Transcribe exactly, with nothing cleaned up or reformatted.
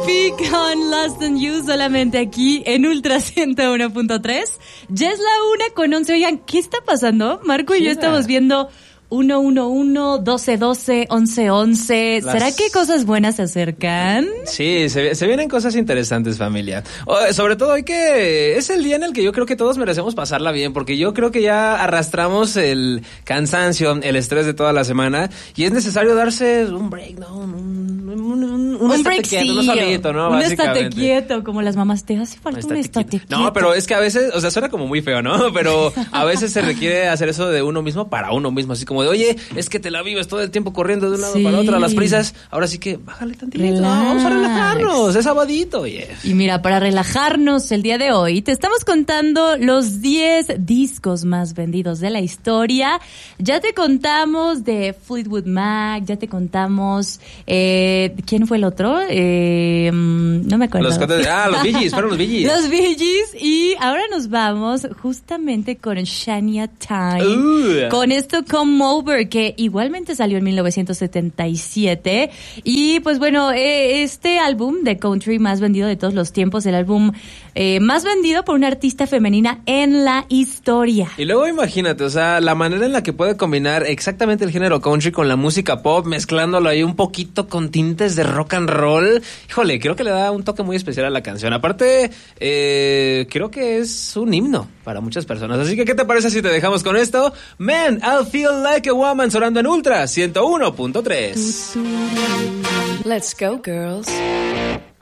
P con Lost on You, solamente aquí en Ultra ciento uno punto tres. Ya es la una con once. Oigan, ¿qué está pasando? Marco y yo estamos viendo uno uno uno, doce doce, once once. Las... ¿Será que cosas buenas se acercan? Sí, se, se vienen cosas interesantes, familia. O, sobre todo hoy que es el día en el que yo creo que todos merecemos pasarla bien, porque yo creo que ya arrastramos el cansancio, el estrés de toda la semana, y es necesario darse un break, ¿no? Un, un, un, un, un estate quieto, un solito, ¿no? Un estate quieto, como las mamás, te hace falta un estate quieto. No, pero es que a veces, o sea, suena como muy feo, ¿no? Pero a veces se requiere hacer eso de uno mismo para uno mismo, así como de, oye, es que te la vives todo el tiempo corriendo de un lado sí. para otro a las prisas, ahora sí que bájale tantito, no, vamos a relajarnos, es sabadito. Yes. Y mira, para relajarnos el día de hoy, te estamos contando los diez discos más vendidos de la historia. Ya te contamos de Fleetwood Mac, ya te contamos, eh, ¿quién fue el otro? Eh, no me acuerdo. Los, ah, los Bee Gees, fueron los Bee Gees. Los Bee Gees, y ahora nos vamos justamente con Shania Twain, uh. con esto Come Over, que igualmente salió en mil novecientos setenta y siete. Y pues bueno, eh, este álbum de country más vendido de todos los tiempos, el álbum eh, más vendido por una artista femenina en la historia. Y luego imagínate, o sea, la manera en la que puede combinar exactamente el género country con la música pop, mezclándolo ahí un poquito con tintes de rock and roll. Híjole, creo que le da un toque muy especial a la canción. Aparte, eh, creo que es un himno para muchas personas. Así que, ¿qué te parece si te dejamos con esto? Man, I'll Feel Like a Woman, sonando en Ultra ciento uno punto tres. Let's go, girls.